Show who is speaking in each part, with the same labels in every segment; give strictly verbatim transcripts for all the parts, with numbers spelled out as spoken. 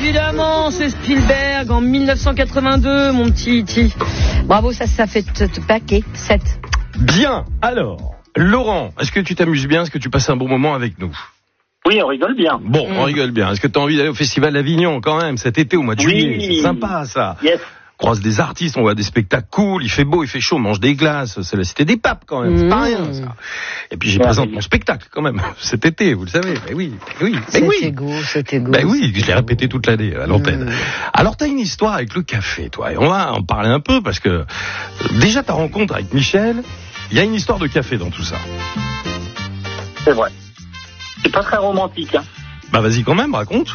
Speaker 1: évidemment, c'est Spielberg en mille neuf cent quatre-vingt-deux, mon petit Iti. Bravo, ça, ça fait te paquet, sept.
Speaker 2: Bien, alors, Laurent, est-ce que tu t'amuses bien? Est-ce que tu passes un bon moment avec nous?
Speaker 3: Oui, on rigole bien.
Speaker 2: Bon, mmh. on rigole bien. Est-ce que tu as envie d'aller au Festival d'Avignon quand même, cet été au mois de
Speaker 3: oui.
Speaker 2: juillet? C'est sympa, ça.
Speaker 3: Yes.
Speaker 2: On croise des artistes, on voit des spectacles cool, il fait beau, il fait chaud, on mange des glaces, c'est la cité des papes quand même, mmh. c'est pas rien ça. Et puis j'y ouais, présente oui. mon spectacle quand même, cet été, vous le savez, mais oui, oui, mais
Speaker 1: c'est
Speaker 2: oui.
Speaker 1: égo, c'est égo.
Speaker 2: Ben oui, je l'ai répété toute l'année à l'antenne. Mmh. Alors t'as une histoire avec le café, toi, et on va en parler un peu parce que déjà ta rencontre avec Michel, il y a une histoire de café dans tout ça.
Speaker 3: C'est vrai. C'est pas très romantique, hein.
Speaker 2: Bah vas-y quand même, raconte.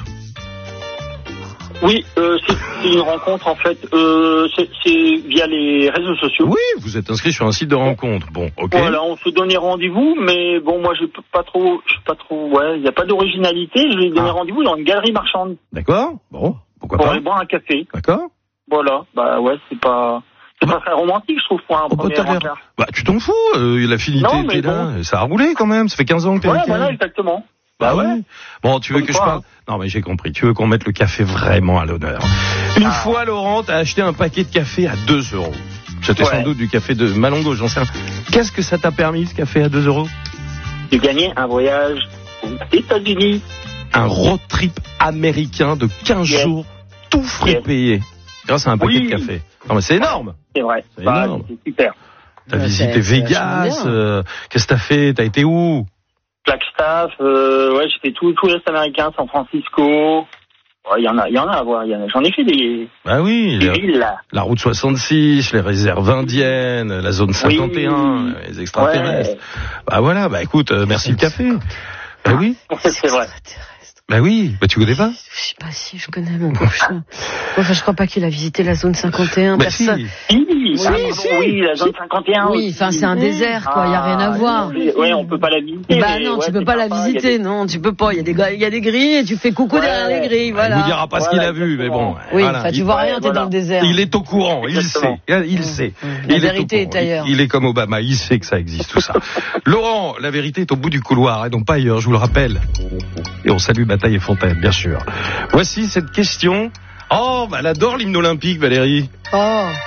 Speaker 3: Oui, euh, c'est, c'est une rencontre en fait, euh, c'est, c'est via les réseaux sociaux.
Speaker 2: Oui, vous êtes inscrit sur un site de rencontre. Bon, ok.
Speaker 3: Voilà, on se donnait rendez-vous, mais bon, moi je peux pas trop, je suis pas trop, ouais, il y a pas d'originalité. Je lui ai donné ah. rendez-vous dans une galerie marchande.
Speaker 2: D'accord. Bon, pourquoi
Speaker 3: pour
Speaker 2: pas.
Speaker 3: Pour aller boire un café.
Speaker 2: D'accord.
Speaker 3: Voilà, bah ouais, c'est pas, c'est bah. pas très romantique, je trouve, pour un oh, premier rencontre.
Speaker 2: Bah tu t'en fous, euh, l'affinité était là, bon. Ça a roulé quand même. Ça fait quinze ans que t'es
Speaker 3: ouais,
Speaker 2: avec elle.
Speaker 3: Voilà, exactement.
Speaker 2: Bah ouais. Bon, tu veux Comme que quoi, je parle hein. Non, mais j'ai compris. Tu veux qu'on mette le café vraiment à l'honneur. Une ah. fois, Laurent, t'as acheté un paquet de café à deux euros. C'était ouais. sans doute du café de Malongo, j'en sais rien. Qu'est-ce que ça t'a permis, ce café à deux euros?
Speaker 3: J'ai gagné un voyage aux États-Unis.
Speaker 2: Un road trip américain de quinze yes. jours, tout frais yes. payé. Grâce à un paquet
Speaker 3: oui.
Speaker 2: de café. Non, mais c'est énorme.
Speaker 3: C'est vrai.
Speaker 2: C'est
Speaker 3: bah,
Speaker 2: énorme.
Speaker 3: C'est super.
Speaker 2: T'as bah, visité c'est, Vegas. C'est euh, qu'est-ce que t'as fait? T'as été où?
Speaker 3: Flagstaff, euh, ouais, j'ai fait tout, tout l'Est américain, San Francisco. Il ouais, y en a, il y en a à voir. Y en a, j'en ai fait des.
Speaker 2: Ah oui.
Speaker 3: Des
Speaker 2: les,
Speaker 3: villes là.
Speaker 2: La route soixante-six, les réserves indiennes, la zone cinquante et un, oui. les extraterrestres. Ouais. Bah voilà. Bah écoute, euh, merci le café. Bah oui.
Speaker 3: C'est vrai.
Speaker 2: Bah oui, bah tu connais pas?
Speaker 1: Je sais pas si je connais mon pauvre chat. Enfin, je crois pas qu'il a visité la zone cinquante et un.
Speaker 2: Bah
Speaker 1: personne.
Speaker 3: Si.
Speaker 1: Oui,
Speaker 3: ah, oui, si. oui, la zone cinquante et un.
Speaker 1: Oui, enfin c'est un désert quoi, il y a rien à voir.
Speaker 3: Oui, on peut pas la visiter.
Speaker 1: Bah non,
Speaker 3: ouais,
Speaker 1: tu peux pas la
Speaker 3: sympa,
Speaker 1: visiter,
Speaker 3: des...
Speaker 1: non, tu peux pas. Il y a des il y a des grilles et tu fais coucou ouais. derrière les grilles, voilà.
Speaker 2: Il vous dira pas
Speaker 3: voilà,
Speaker 2: ce qu'il a vu, mais bon.
Speaker 1: Oui,
Speaker 2: voilà.
Speaker 1: enfin tu
Speaker 2: il...
Speaker 1: vois rien,
Speaker 3: ouais,
Speaker 1: t'es
Speaker 3: voilà.
Speaker 1: dans le désert.
Speaker 2: Il est au courant, il Exactement. sait, il sait.
Speaker 1: Mmh. La
Speaker 2: il
Speaker 1: vérité
Speaker 2: est,
Speaker 1: est ailleurs.
Speaker 2: Il est comme Obama, il sait que ça existe tout ça. Laurent, la vérité est au bout du couloir et non pas ailleurs, je vous le rappelle. Et on salue Bataille et Fontaine, bien sûr. Voici cette question. Oh, bah, elle adore l'hymne olympique, Valérie.
Speaker 1: Oh.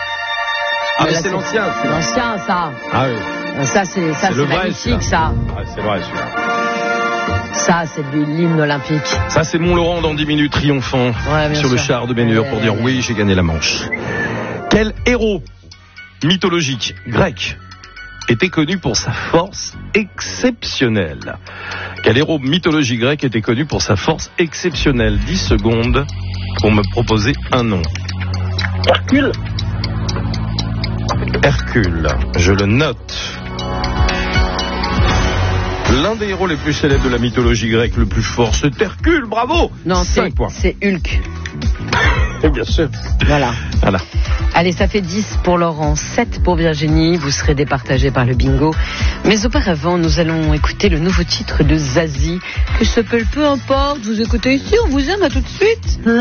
Speaker 2: Ah, mais, mais c'est l'ancien.
Speaker 1: C'est l'ancien, ça.
Speaker 2: Ah oui.
Speaker 1: Ça, c'est, ça, c'est, c'est magnifique, ça.
Speaker 2: Ah, c'est vrai, celui-là.
Speaker 1: Ça, c'est l'hymne olympique.
Speaker 2: Ça, c'est mon Laurent dans dix minutes triomphant
Speaker 1: ouais,
Speaker 2: sur
Speaker 1: sûr.
Speaker 2: le char de Bénur
Speaker 1: ouais,
Speaker 2: pour dire
Speaker 1: ouais,
Speaker 2: oui, j'ai gagné la Manche. Quel héros mythologique grec était connu pour sa force exceptionnelle? Quel héros mythologique grec était connu pour sa force exceptionnelle? dix secondes pour me proposer un nom.
Speaker 3: Hercule.
Speaker 2: Hercule, je le note. L'un des héros les plus célèbres de la mythologie grecque, le plus fort, c'est Hercule, bravo.
Speaker 1: Non, c'est, c'est Hulk.
Speaker 2: Bien sûr.
Speaker 1: Voilà.
Speaker 2: Voilà.
Speaker 1: Allez, ça fait dix pour Laurent, sept pour Virginie. Vous serez départagés par le bingo. Mais auparavant, nous allons écouter le nouveau titre de Zazie. Que ce peut, peu importe, vous écoutez ici, on vous aime, à tout de suite.